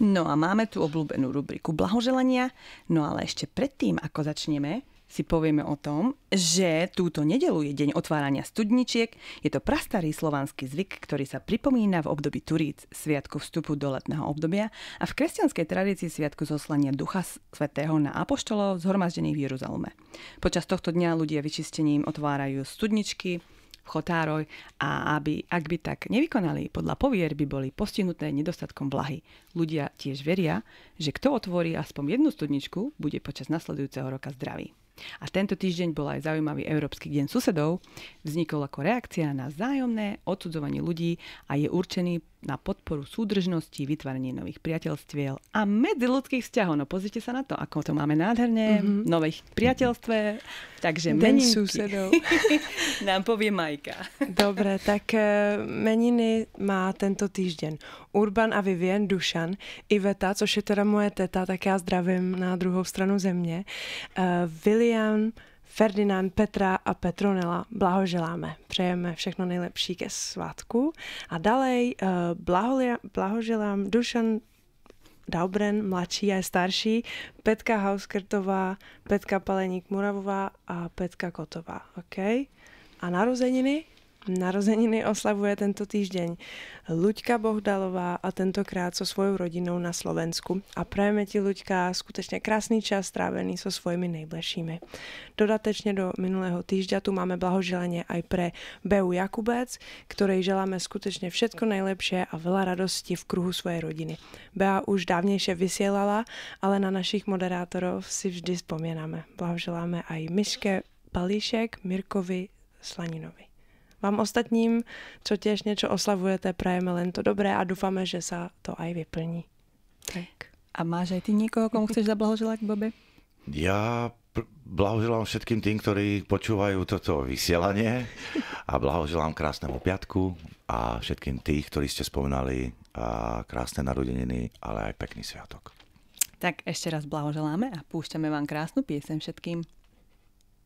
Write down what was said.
No a máme tu obľúbenú rubriku blahoželania, no ale ešte predtým, ako začneme, si povieme o tom, že túto nedeľu je deň otvárania studničiek. Je to prastarý slovanský zvyk, ktorý sa pripomína v období Turíc, sviatku vstupu do letného obdobia a v kresťanskej tradícii sviatku zoslania Ducha Svätého na apoštolov zhromaždených v Jeruzaleme. Počas tohto dňa ľudia vyčistením otvárajú studničky, chotároj a ak by tak nevykonali, podľa povier by boli postihnuté nedostatkom vlahy. Ľudia tiež veria, že kto otvorí aspoň jednu studničku, bude počas nasledujúceho roka zdravý. A tento týždeň bol aj zaujímavý Európsky deň susedov. Vznikol ako reakcia na vzájomné odsudzovanie ľudí a je určený na podporu súdržnosti, vytváranie nových priateľstiev a medziľudských vzťahov. No pozrite sa na to, ako to máme nádherne, nových priateľstve. Takže meninky susedov nám povie Majka. Dobre, tak meniny má tento týždeň Urban a Vivien, Dušan, Iveta, což je teda moje teta, tak já zdravím na druhou stranu země, William, Ferdinand, Petra a Petronela, blahoželáme. Přejeme všechno nejlepší ke svátku. A dalej blahoželám Dušan Daubren, mladší a starší, Petka Hauskertová, Petka Paleník Muravová a Petka Kotová. Okay? A narozeniny oslavuje tento týždeň Luďka Bohdalová a tentokrát so svojou rodinou na Slovensku. A prajeme ti, Luďka, skutečně krásný čas strávený so svojimi nejbližšími. Dodatečne do minulého týždňa tu máme blahoželanie aj pre Beu Jakubec, ktorej želáme skutečne všetko najlepšie a veľa radosti v kruhu svojej rodiny. Bea už dávnejšie vysielala, ale na našich moderátorov si vždy spomíname. Blahoželáme aj Miške Palíšek, Mirkovi Slaninovi. Vám ostatním, čo tiež niečo oslavujete, prajeme len to dobré a dúfame, že sa to aj vyplní. Tak. A máš aj ty niekoho, komu chceš zablahoželať, Bobe? Ja blahoželám všetkým tým, ktorí počúvajú toto vysielanie a blahoželám krásnemu piatku a všetkým tých, ktorí ste spomínali a krásne narodeniny, ale aj pekný sviatok. Tak ešte raz blahoželáme a púšťame vám krásnu pieseň všetkým.